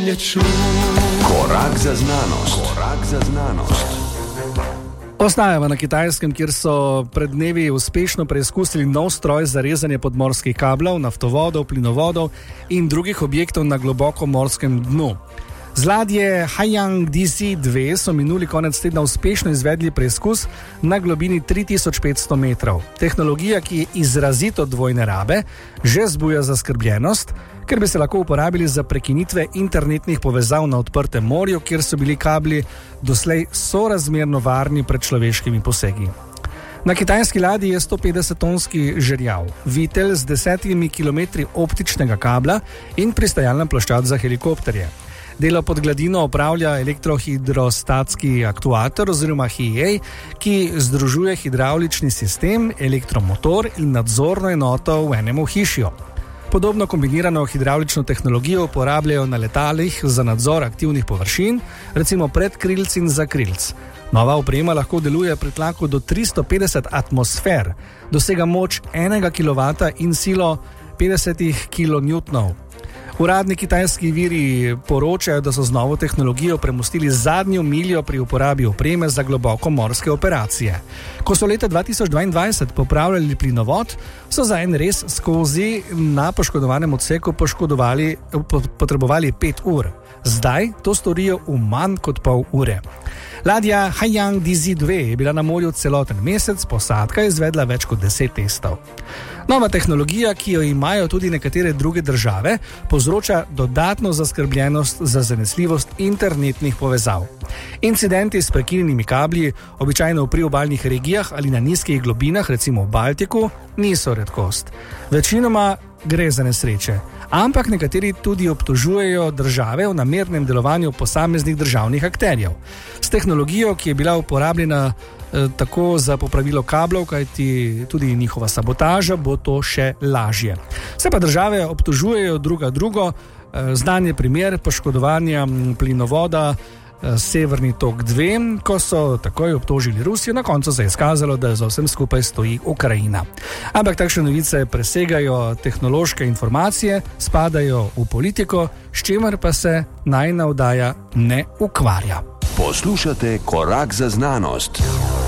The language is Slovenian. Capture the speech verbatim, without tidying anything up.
je čud. Korak za znanost. Korak za znanost. Ostajamo na Kitajskem, kjer so pred dnevi uspešno preizkusili nov stroj za rezanje podmorskih kablov, naftovodov, plinovodov in drugih objektov na globoko morskem dnu. Z ladje Haiyang D C dva so minuli konec tedna uspešno izvedli preizkus na globini tri tisoč petsto metrov. Tehnologija, ki je izrazito dvojne rabe, že zbuja zaskrbljenost, ker bi se lahko uporabili za prekinitve internetnih povezav na odprtem morju, kjer so bili kabli doslej sorazmerno varni pred človeškimi posegi. Na kitajski ladji je sto petdeset tonski žerjav, vitel z desetimi kilometri optičnega kabla in pristajalna ploščad za helikopterje. Delo pod gladino opravlja elektrohidrostatski aktuator oziroma H I A, ki združuje hidravlični sistem, elektromotor in nadzorno enoto v enem ohišju. Podobno kombinirano hidravlično tehnologijo uporabljajo na letalih za nadzor aktivnih površin, recimo pred krilc in za krilc. Nova oprema lahko deluje pri tlaku do tristo petdeset atmosfer, dosega moč enega kilovata in silo petdeset kilonewtonov. Uradni kitajski viri poročajo, da so z novo tehnologijo premostili zadnjo miljo pri uporabi opreme za globoko morske operacije. Ko so leta dva tisoč dvaindvajset popravljali plinovod, so za en rez skozi na poškodovanem odseku poškodovali, potrebovali pet ur. Zdaj to storijo v manj kot pol ure. Ladja Haiyang D C dva je bila na morju celoten mesec, posadka je izvedla več kot deset testov. Nova tehnologija, ki jo imajo tudi nekatere druge države, povzroča dodatno zaskrbljenost za zanesljivost internetnih povezav. Incidenti s prekinjenimi kabli, običajno v priobalnih regijah ali na nizkih globinah, recimo v Baltiku, niso redkost. Večinoma gre za nesreče, ampak nekateri tudi obtožujejo države v namernem delovanju posameznih državnih akterjev. S tehnologijo, ki je bila uporabljena eh, tako za popravilo kablov, kajti tudi njihova sabotaža, bo to še lažje. Se pa države obtožujejo druga drugo, eh, znan je primer poškodovanja plinovoda Severni tok dva, ko so takoj obtožili Rusijo, na koncu se je izkazalo, da za vsem skupaj stoji Ukrajina. Ampak takšne novice presegajo tehnološke informacije, spadajo v politiko, s čimer pa se najina oddaja ne ukvarja. Poslušate Korak za znanost.